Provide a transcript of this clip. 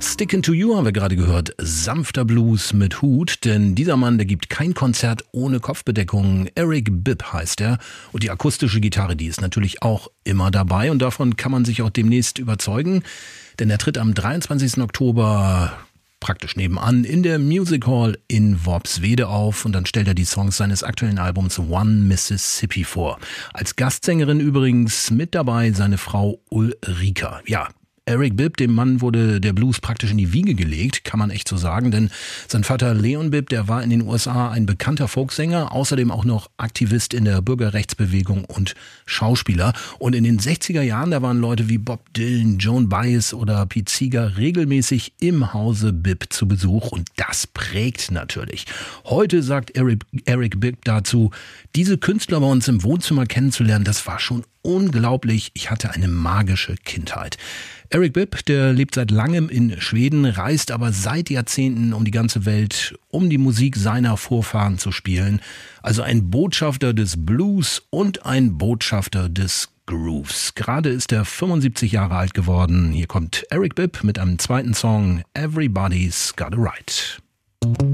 Stickin' to You haben wir gerade gehört. Sanfter Blues mit Hut, denn dieser Mann, der gibt kein Konzert ohne Kopfbedeckung. Eric Bibb heißt er. Und die akustische Gitarre, die ist natürlich auch immer dabei. Und davon kann man sich auch demnächst überzeugen, denn er tritt am 23. Oktober praktisch nebenan in der Music Hall in Worpswede auf und dann stellt er die Songs seines aktuellen Albums One Mississippi vor. Als Gastsängerin übrigens mit dabei seine Frau Ulrika. Ja, Eric Bibb, dem Mann wurde der Blues praktisch in die Wiege gelegt, kann man echt so sagen, denn sein Vater Leon Bibb, der war in den USA ein bekannter Folksänger, außerdem auch noch Aktivist in der Bürgerrechtsbewegung und Schauspieler. Und in den 60er Jahren, da waren Leute wie Bob Dylan, Joan Baez oder Pete Seeger regelmäßig im Hause Bibb zu Besuch und das prägt natürlich. Heute sagt Eric Bibb dazu, diese Künstler bei uns im Wohnzimmer kennenzulernen, das war schon unglaublich, ich hatte eine magische Kindheit. Eric Bibb, der lebt seit langem in Schweden, reist aber seit Jahrzehnten um die ganze Welt, um die Musik seiner Vorfahren zu spielen. Also ein Botschafter des Blues und ein Botschafter des Grooves. Gerade ist er 75 Jahre alt geworden. Hier kommt Eric Bibb mit einem zweiten Song, Everybody's Got a Right.